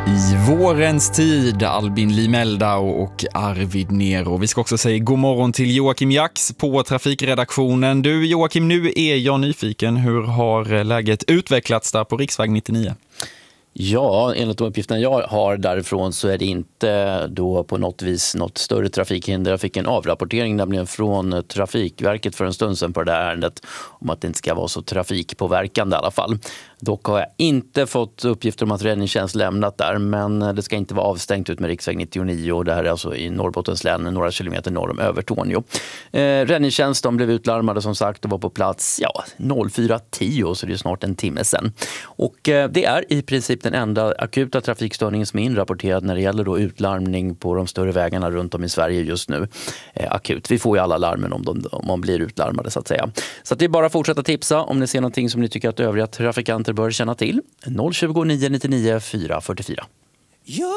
I vårens tid, Albin Limeldau och Arvid Nero. Vi ska också säga god morgon till Joakim Jax på trafikredaktionen. Du Joakim, nu är jag nyfiken. Hur har läget utvecklats där på riksväg 99? Ja, enligt de uppgifterna jag har därifrån så är det inte då på något vis något större trafikhinder. Jag fick en avrapportering nämligen från Trafikverket för en stund sedan på det här ärendet om att det inte ska vara så trafikpåverkande i alla fall. Dock har jag inte fått uppgifter om att räddningstjänst lämnat där, men det ska inte vara avstängt ut med riksväg 99 och det här är alltså i Norrbottens län, några kilometer norr om Övertorneå. Räddningstjänst, de blev utlarmade som sagt och var på plats 04:10, så det är snart en timme sedan. Och det är i princip den enda akuta trafikstörningen som är inrapporterad när det gäller då utlarmning på de större vägarna runt om i Sverige just nu. Akut. Vi får ju alla larmen om man blir utlarmade så att säga. Så att det är bara att fortsätta tipsa om ni ser någonting som ni tycker att övriga trafikanter bör känna till. 020 999 444.